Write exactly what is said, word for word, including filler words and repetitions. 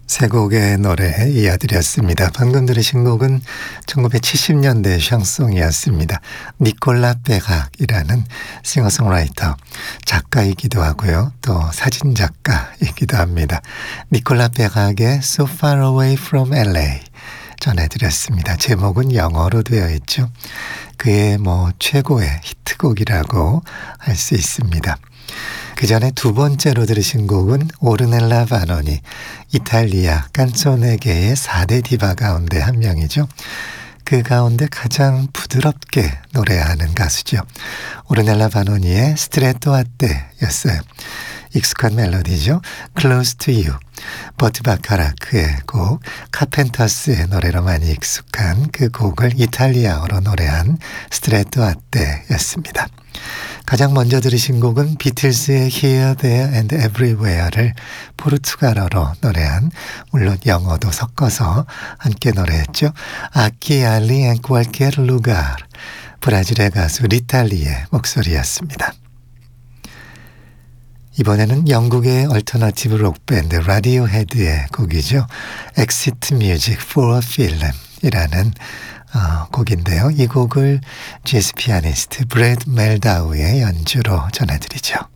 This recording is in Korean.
세 곡의 노래 이어드렸습니다. 방금 들으신 곡은 천구백칠십 년대 샹송이었습니다. 니콜라 베락이라는 싱어송라이터, 작가이기도 하고요. 또 사진작가이기도 합니다. 니콜라 베락의 So Far Away From 엘에이 전해드렸습니다. 제목은 영어로 되어 있죠. 그의 뭐 최고의 히트곡이라고 할 수 있습니다. 그 전에 두 번째로 들으신 곡은 오르넬라 바노니, 이탈리아 깐초네계의 사 대 디바 가운데 한 명이죠. 그 가운데 가장 부드럽게 노래하는 가수죠. 오르넬라 바노니의 스트레토 아떼였어요. 익숙한 멜로디죠. Close to You. 버트 바카라크의 곡, 카펜터스의 노래로 많이 익숙한 그 곡을 이탈리아어로 노래한 스트레토 아떼였습니다. 가장 먼저 들으신 곡은 비틀스의 Here, There and Everywhere를 포르투갈어로 노래한, 물론 영어도 섞어서 함께 노래했죠. Aqui, Ali en Cualquier Lugar. 브라질의 가수 리탈리의 목소리였습니다. 이번에는 영국의 얼터너티브 록밴드 라디오헤드의 곡이죠. Exit Music for a Film 이라는 어, 곡인데요. 이 곡을 재즈 피아니스트 브래드 멜다우의 연주로 전해드리죠.